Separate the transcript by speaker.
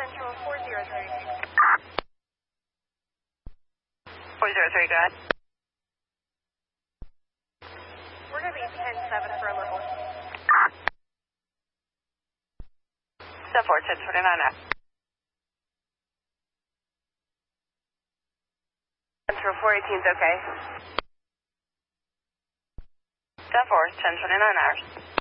Speaker 1: Central 403.
Speaker 2: 403, go ahead.
Speaker 1: We're going to be 10-7 for a level.
Speaker 2: Step 4, 1029 now. Central 418 is okay. Step 4, 1029 hours.